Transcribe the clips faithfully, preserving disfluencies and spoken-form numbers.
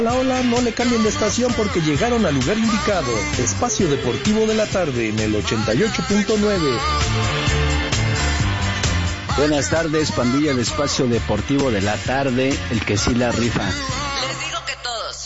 Hola, hola, no le cambien de estación porque llegaron al lugar indicado. Espacio Deportivo de la Tarde en el ochenta y ocho punto nueve. Buenas tardes, pandilla de Espacio Deportivo de la Tarde, el que sí la rifa. Les digo que todos.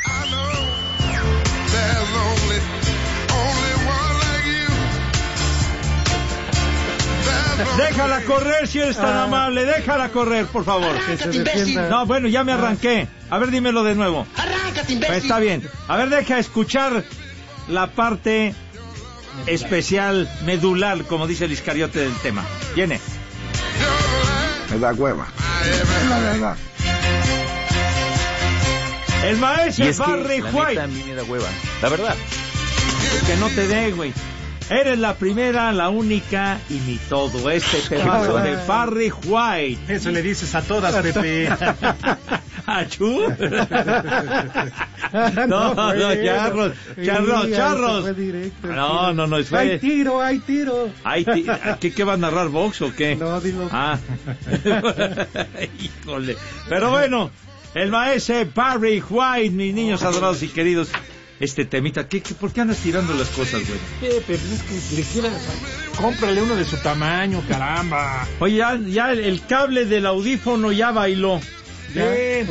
Déjala correr si eres tan ah. amable, déjala correr, por favor. Arráncate, imbécil. No, bueno, ya me arranqué. A ver, dímelo de nuevo. Arráncate, imbécil. Pues está bien. A ver, deja escuchar la parte especial, medular, como dice el Iscariote del tema. Viene. Me da hueva. La verdad. El maestro es Barry que, White. A mí me da hueva. La verdad. Que no te dé, güey. Eres la primera, la única y ni todo. Este temazo de Barry White. Eso le dices a todas, Pepe. ¿Achú? No, no, charros, charros, charros. No, no, no, fue... Hay tiro, hay tiro. ¿Hay ti... ¿Qué, ¿Qué va a narrar Vox o qué? No, digo. Ah. Híjole. Pero bueno, el maestro Barry White, mis niños adorados y queridos. Este temita, ¿qué, qué, ¿por qué andas tirando las cosas, güey? Pepe, es que le quieras, cómprale uno de su tamaño, caramba. Oye, ya, ya el, el cable del audífono ya bailó. Bien.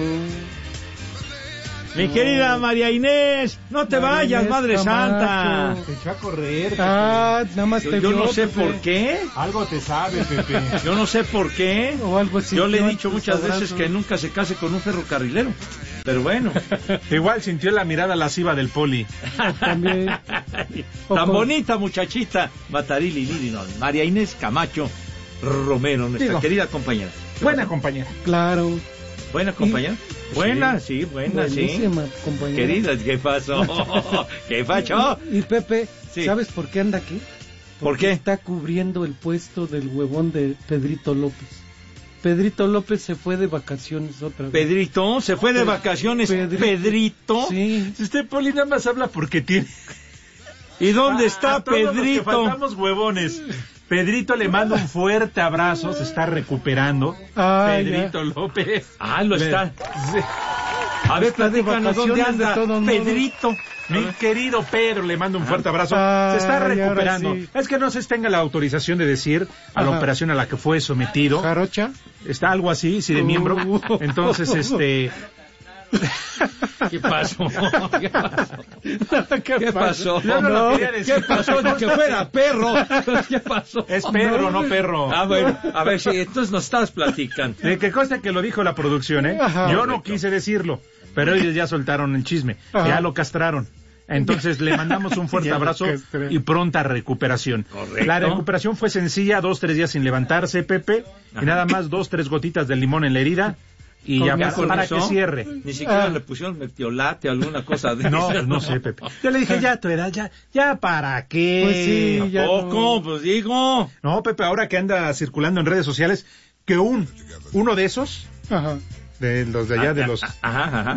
Mi querida María Inés, no te María vayas, Inés Madre Camacho. Santa. Te echó a correr, Pepe. Ah, nada más Yo, te yo vio, no sé Pepe. por qué. Algo te sabe, Pepe. Yo no sé por qué. O algo así. Yo le he ¿no? dicho Tus muchas abrazos. veces que nunca se case con un ferrocarrilero. Pero bueno. Igual sintió la mirada lasciva del poli. También. Tan bonita muchachita, Matarili Lili, no, María Inés Camacho Romero, nuestra Digo, querida compañera. Buena compañera. Claro. Buena compañera. Sí. Buena, sí, buena, sí. Buenísima compañera. Querida, ¿qué pasó? ¿Qué pasó? Y, y Pepe, Sí. ¿sabes por qué anda aquí? ¿Por Porque qué? está cubriendo el puesto del huevón de Pedrito López. Pedrito López se fue de vacaciones otra vez. Pedrito, se fue de vacaciones. Pedrito. Pedrito. Sí. Si usted, poli, nada más habla porque tiene... ¿Y dónde A- está a todos los que Pedrito? faltamos huevones. Pedrito le manda un fuerte abrazo, se está recuperando. Ah, Pedrito López. Ah, lo Le- está. Sí. A ver, Está de platícanos dónde vacaciones de anda todos modos. Pedrito. Mi querido Pedro, le mando un fuerte abrazo. Ah, se está y ahora recuperando. sí. Es que no sé si tenga la autorización de decir a la Ajá. operación a la que fue sometido. ¿Jarocha? Está algo así, sí, de miembro. Uh. Entonces, este... ¿Qué pasó? ¿Qué pasó? ¿Qué, ¿Qué pasó? Yo no lo quería decir. ¿Qué pasó? Ni que fuera perro. ¿Qué pasó? Es Pedro, no perro. Ah, bueno, a ver, sí, entonces nos estabas platicando. De que conste que lo dijo la producción, ¿eh? Ajá. Yo no quise decirlo, pero ellos ya soltaron el chisme. Ajá. Ya lo castraron. Entonces le mandamos un fuerte Ya lo abrazo castraron. y pronta recuperación. Correcto. La recuperación fue sencilla, dos, tres días sin levantarse, Pepe, Ajá. y nada más dos, tres gotitas de limón en la herida y ¿Con ya ya para, con para eso? que cierre. Ni siquiera Ah. le pusieron metiolate o alguna cosa de No, esas, no sé, Pepe. Yo le dije, ya a tu edad, ya, ya para qué. Pues sí, ya ¿Poco? no. Pues digo. No, Pepe, ahora que anda circulando en redes sociales, que un, uno de esos, Ajá. de los de allá, de los... Ajá, ajá.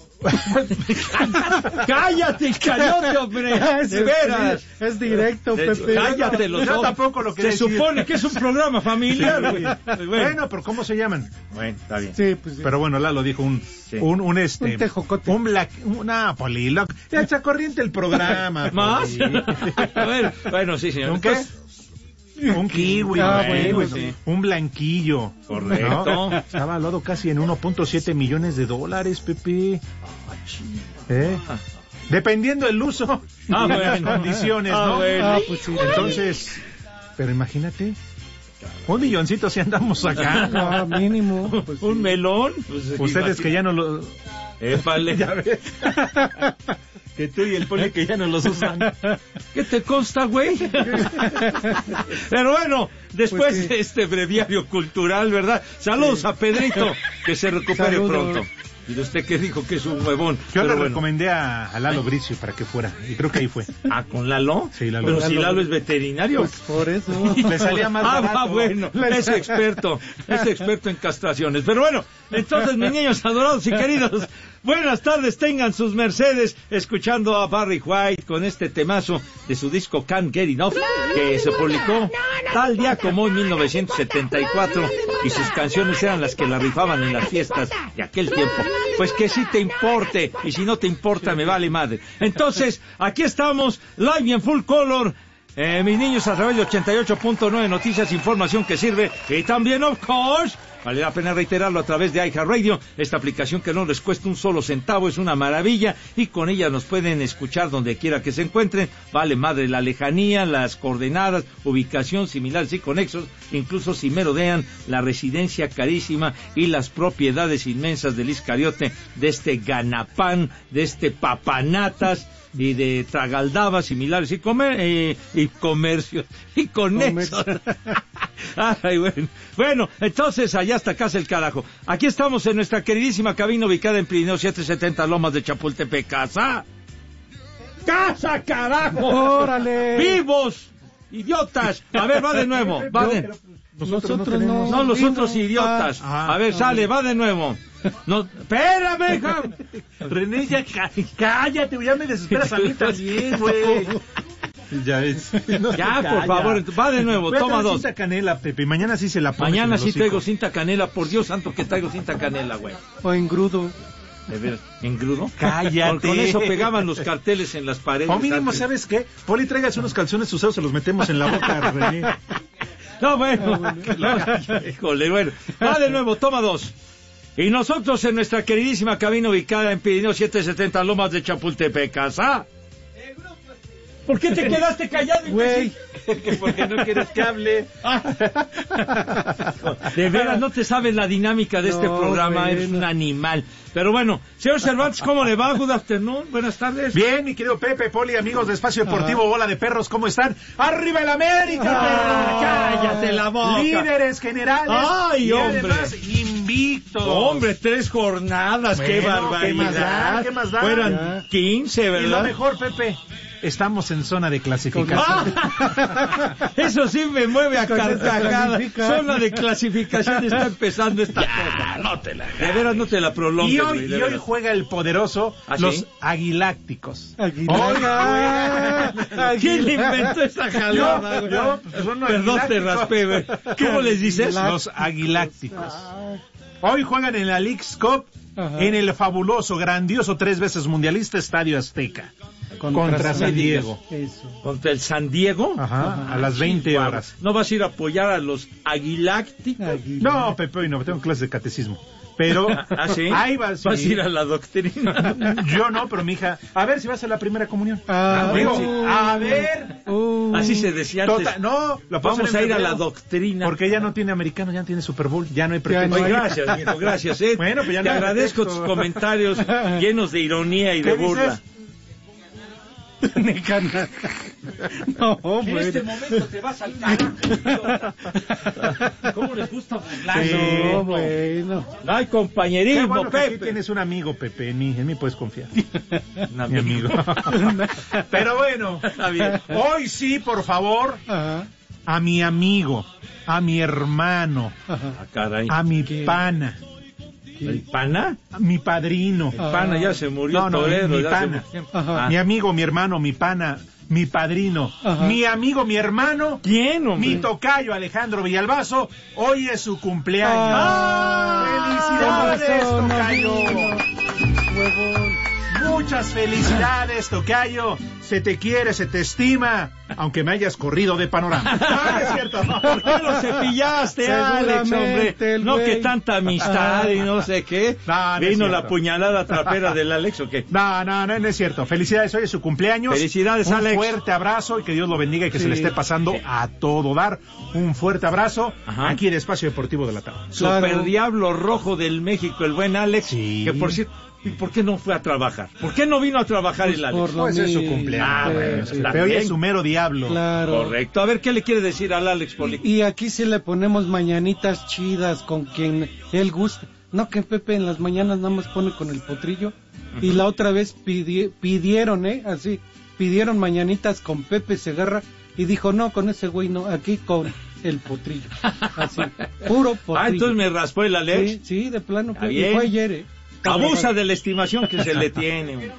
Cállate, cayote, hombre. De veras. Es directo, De- Pepe. Cállate los Yo dos. tampoco lo Se quería decir. supone que es un programa familiar, güey. Bueno, Bueno, pero ¿cómo se llaman? bueno, está bien. Sí, pues sí. Pero bueno, Lalo dijo un, Sí. un, un este, Un tejocote. un black, una polilo, ya echa corriente el programa. ¿Más? Poli. A ver, bueno, sí, señor. ¿Un qué? Entonces, Un kiwi, Ah, güey, bueno, güey, sí. un blanquillo. Correcto. ¿no? Estaba valuado casi en uno punto siete millones de dólares, Pepe. ¿Eh? Dependiendo el uso Ah, y bueno. las condiciones, Ah, ¿no? bueno. Ah, pues sí. Entonces, pero imagínate, un milloncito si andamos acá. Ah, mínimo. Pues, ¿Un sí. melón? Pues, Ustedes que ya no lo... Épale. Ya ves. Que tú y el poli que ya no los usan. ¿Qué te consta, güey? Pero bueno, después Pues sí. de este breviario cultural, ¿verdad? Saludos a Pedrito, que se recupere Saludos. pronto. Y de usted que dijo que es un huevón. Yo Pero le bueno. recomendé a, a Lalo Bricio para que fuera, y creo que ahí fue. Ah, ¿con Lalo? Sí, Lalo. Pero Con si Lalo. Lalo es veterinario. Pues por eso. Le salía más Ah, barato. va, bueno, es experto, es experto en castraciones. Pero bueno, entonces, mis niños adorados y queridos, buenas tardes, tengan sus mercedes, escuchando a Barry White con este temazo de su disco Can't Get Enough, que se publicó tal día como en mil novecientos setenta y cuatro y sus canciones eran las que la rifaban en las fiestas de aquel tiempo. Pues que sí te importe, y si no te importa me vale madre. Entonces, aquí estamos, live y en full color, eh, mis niños, a través de ochenta y ocho punto nueve Noticias, información que sirve, y también, of course, vale la pena reiterarlo, a través de iHeartRadio, esta aplicación que no les cuesta un solo centavo, es una maravilla, y con ella nos pueden escuchar donde quiera que se encuentren. Vale madre la lejanía, las coordenadas, ubicación, similares y conexos, incluso si merodean la residencia carísima y las propiedades inmensas del Iscariote, de este ganapán, de este papanatas y de tragaldabas similares y comer eh, y comercios y conexos. Ay, bueno. Bueno, entonces allá hasta casa el carajo. Aquí estamos en nuestra queridísima cabina ubicada en Pirineo setecientos setenta Lomas de Chapultepec. ¡Casa! ¡Casa, carajo! ¡Órale! ¡Vivos! ¡Idiotas! A ver, va de nuevo. Va de... Nosotros, Nosotros no, no. No, los Vino. otros idiotas. Ah, a ver, ah, sale, ah. va de nuevo. No, espérame, hija. René, ya cá- cállate, ya me desesperas a mí también, güey. Ya es. No se Ya, por calla. favor, va de nuevo, Voy a toma traer dos. cinta canela, Pepe, mañana sí se la pones Mañana en el sí hocico. traigo cinta canela, por Dios santo que traigo cinta canela, güey. O engrudo. De veras, ¿engrudo? Cállate. Con, con eso pegaban los carteles en las paredes. O mínimo, antes. ¿sabes qué? Poli, tráigase unos calzones usados, se los metemos en la boca, René. No, bueno. No, híjole, bueno. Va de nuevo, toma dos. Y nosotros en nuestra queridísima cabina ubicada en Pirineo setecientos setenta Lomas de Chapultepec, ¿casa? ¿Por qué te quedaste callado, Güey, imbécil? porque no quieres que hable. De veras, no te sabes la dinámica de este No, programa, bueno. eres un animal. Pero bueno, señor Cervantes, ¿cómo le va? Good afternoon, buenas tardes. Bien, mi querido Pepe, Poli, amigos de Espacio Deportivo, Bola de Perros, ¿cómo están? ¡Arriba el América! Ah, perro! cállate la boca. Líderes generales. Ay, y hombre. además, invictos. Hombre, tres jornadas, qué Bueno, barbaridad. ¿qué más da? ¿Qué más da? Fueran Ya. quince, Y lo ¿verdad? mejor, Pepe, estamos en zona de clasificación. Ah, eso sí me mueve a Con eso carcajadas. clasifica. Zona de clasificación está empezando esta cosa. no te la De veras no te la prolongues, Y hoy, güey, y de hoy veras. juega el poderoso, ¿Ah, sí? los Aguilácticos. Aguilar. ¿Quién le inventó esa jalada, güey? Yo, pues, son los Perdón, te Aguilácticos. raspé, güey. ¿Cómo les dices? Los Aguilácticos. Hoy juegan en la Leagues Cup, Ajá. en el fabuloso, grandioso, tres veces mundialista Estadio Azteca. Contra San Diego. Eso. ¿Contra el San Diego? Ajá, a las veinte Chihuahua. horas. ¿No vas a ir a apoyar a los Aguilácticos? Aguilar. No, Pepe, hoy no, tengo clase de catecismo. Pero, ¿Ah, sí? ahí vas. ¿Vas a ir a la doctrina? Yo no, pero mi hija, a ver si vas a la primera comunión. Ah, Digo, sí. a ver. Uh. Así se decía antes. Tota- no, lo puedo Vamos hacer a en ir a la febrero. doctrina. Porque ella no tiene americano, ya no tiene Super Bowl, ya no hay Ya pretexto. no Oye, hay- gracias, mijo, gracias. ¿eh? Bueno, pues ya Te no hay agradezco pretexto. tus comentarios llenos de ironía y de ¿Qué burla. dices? Ni cana. No, En este bueno. momento te vas al carajo, idiota. ¿Cómo les gusta burlarse? Sí. No, bueno. No hay Qué compañerismo, bueno que aquí Pepe. tienes un amigo, Pepe, en mí, en mí puedes confiar. Un Mi amigo. Pero bueno, Está bien. hoy sí, por favor, Ajá. a mi amigo, a mi hermano, Ajá. Ah, caray. a mi ¿Qué? pana, ¿El pana? a mi padrino, El pana ya se murió, No, no, torero. mi ya hace pana. mucho tiempo. Ajá. Ah. mi amigo, mi hermano, mi pana, mi padrino, Ajá. mi amigo, mi hermano, ¿Quién, hombre? mi tocayo Alejandro Villalbazo, hoy es su cumpleaños. Ah, ¡Felicidades, con razón, tocayo! amigo. Huevón. Muchas felicidades, tocayo. Se te quiere, se te estima, aunque me hayas corrido de panorama. Ah, es cierto. ¿Por qué lo cepillaste, Alex, hombre? Seguramente el No, güey. que tanta amistad y no sé qué. No, no es ¿Vino cierto. la puñalada trapera del Alex o qué? No, no, no, no es cierto. Felicidades, hoy es su cumpleaños. Felicidades, Un Alex. fuerte abrazo y que Dios lo bendiga y que Sí. se le esté pasando a todo dar. Un fuerte abrazo Ajá. aquí en Espacio Deportivo de la Tarde. Claro. Super Diablo Rojo del México, el buen Alex. Sí. Que por cierto, ¿y por qué no fue a trabajar? ¿Por qué no vino a trabajar el Alex? Por lo Pues es su mismo. cumpleaños. Ah, bueno, Sí, está Pero hoy bien. es su mero diablo. Claro. Correcto. A ver, ¿qué le quiere decir al Alex, Poli? Y aquí sí le ponemos mañanitas chidas con quien él guste. No, que Pepe en las mañanas nada más pone con el potrillo. Y la otra vez pidi- pidieron, ¿eh? Así, pidieron mañanitas con Pepe Segarra. Y dijo, no, con ese güey no, aquí con el potrillo. Así, puro potrillo. Ah, entonces me raspó el Alex. Sí, sí, de plano. Está Y bien. fue ayer, ¿eh? Abusa de la estimación que se le tiene. hombre.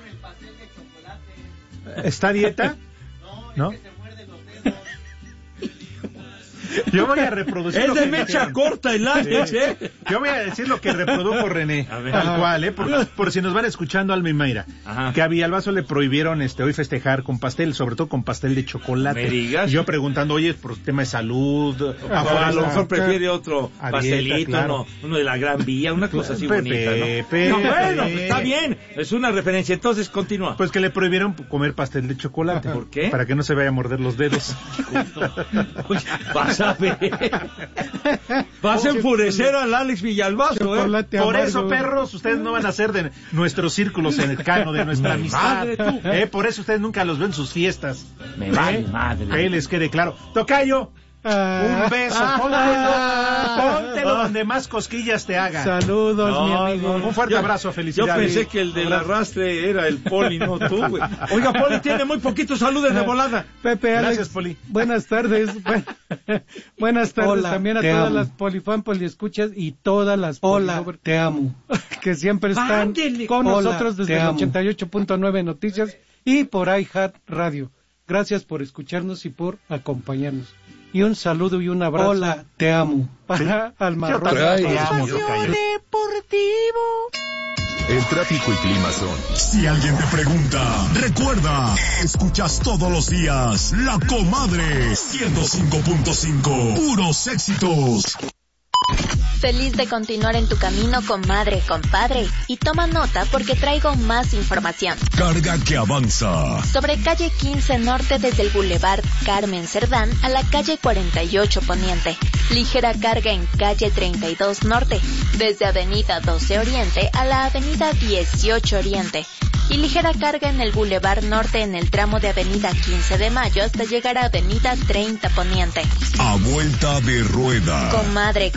¿Está a dieta? ¿No? Yo voy a reproducir. Es lo de que mecha dijeron. corta el Alex, ¿eh? Yo voy a decir lo que reprodujo René, A ver. tal cual, ¿eh? Por, por si nos van escuchando, Alma y Mayra. Ajá. Que a Villalbazo le prohibieron este hoy festejar con pastel, sobre todo con pastel de chocolate. ¿Me digas? Y yo preguntando, oye, por tema de salud. Ah, por a lo esa- mejor prefiere otro A pastelito, dieta, claro. no, uno de la Gran Vía, una cosa así Pepe, bonita, ¿no? Pepe. No, bueno, pues está bien, es una referencia. Entonces, continúa. Pues que le prohibieron comer pastel de chocolate. ¿Por qué? Para que no se vaya a morder los dedos. Oye, vas a ver. Vas a enfurecer al Alex Villalbazo, ¿eh? Chocolate Por amargo. eso, perros, ustedes no van a ser de nuestro círculo cercano, de nuestra Me amistad. madre tú. Eh, por eso ustedes nunca los ven en sus fiestas. Me ¿Eh? vale madre. Que les quede claro. Tocayo, Ah. un beso. Póntelo, póntelo donde más cosquillas te hagan. Saludos, No, mi amigo. Un fuerte Yo- abrazo, Yo felicidades. pensé que el del arrastre era el Poli, no tú, güey. Oiga, Poli tiene muy poquitos saludos de volada. Pepe, Alex, Gracias, Poli. buenas tardes. Bu- buenas tardes Hola, también a te todas amo. las polifan, poliescuchas y todas las Hola, polilover- te amo. que siempre están Ándele. con Hola, nosotros desde te el amo. ochenta y ocho punto nueve Noticias y por iHeart Radio. Gracias por escucharnos y por acompañarnos. Y un saludo y un abrazo Hola, te amo. para Alma Yo Rosa. también te amo, Tocayo. El tráfico y clima son. Si alguien te pregunta, recuerda, escuchas todos los días La Comadre ciento cinco punto cinco, puros éxitos. Feliz de continuar en tu camino, comadre, compadre. Y toma nota porque traigo más información. Carga que avanza. Sobre calle quince Norte desde el Boulevard Carmen Cerdán a la calle cuarenta y ocho Poniente. Ligera carga en calle treinta y dos Norte desde avenida doce Oriente a la avenida dieciocho Oriente. Y ligera carga en el Boulevard Norte en el tramo de avenida quince de Mayo hasta llegar a avenida treinta Poniente. A vuelta de rueda. Comadre,